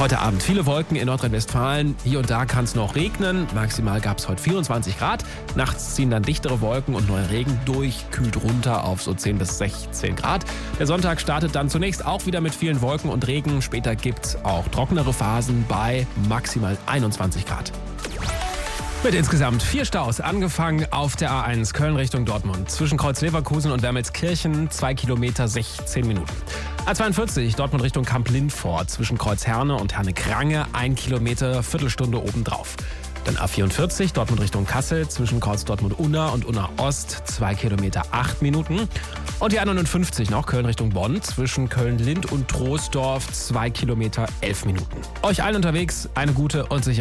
Heute Abend viele Wolken in Nordrhein-Westfalen. Hier und da kann es noch regnen. Maximal gab es heute 24 Grad. Nachts ziehen dann dichtere Wolken und neuer Regen durch. Kühlt runter auf so 10 bis 16 Grad. Der Sonntag startet dann zunächst auch wieder mit vielen Wolken und Regen. Später gibt es auch trockenere Phasen bei maximal 21 Grad. Mit insgesamt 4 Staus, angefangen auf der A1 Köln Richtung Dortmund. Zwischen Kreuz Leverkusen und Wermelskirchen 2 Kilometer 16 Minuten. A42 Dortmund Richtung Kamp-Lindfort. Zwischen Kreuz Herne und Herne-Krange 1 Kilometer, Viertelstunde obendrauf. Dann A44 Dortmund Richtung Kassel. Zwischen Kreuz Dortmund-Unna und Unna-Ost 2 Kilometer 8 Minuten. Und die A59 noch Köln Richtung Bonn. Zwischen Köln-Lind und Troisdorf 2 Kilometer 11 Minuten. Euch allen unterwegs eine gute und sichere